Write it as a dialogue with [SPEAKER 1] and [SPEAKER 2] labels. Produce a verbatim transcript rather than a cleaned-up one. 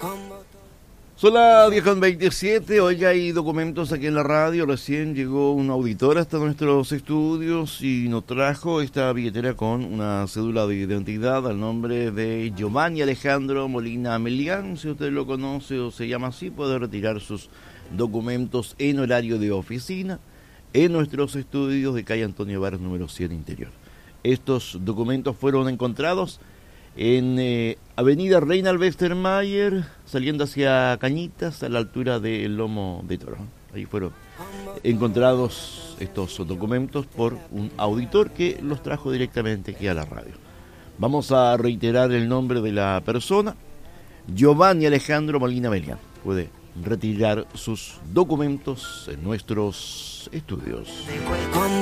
[SPEAKER 1] Son las diez con veintisiete, hoy hay documentos aquí en la radio. Recién llegó un auditor hasta nuestros estudios y nos trajo esta billetera con una cédula de identidad al nombre de Giovanni Alejandro Molina Melián. Si usted lo conoce o se llama así, puede retirar sus documentos en horario de oficina en nuestros estudios de calle Antonio Varas número cien Interior. Estos documentos fueron encontrados en eh, avenida Reinald Westermayer, saliendo hacia Cañitas, a la altura del Lomo de Toro. Ahí fueron encontrados estos documentos por un auditor que los trajo directamente aquí a la radio. Vamos a reiterar el nombre de la persona: Giovanni Alejandro Molina Melián. Puede retirar sus documentos en nuestros estudios.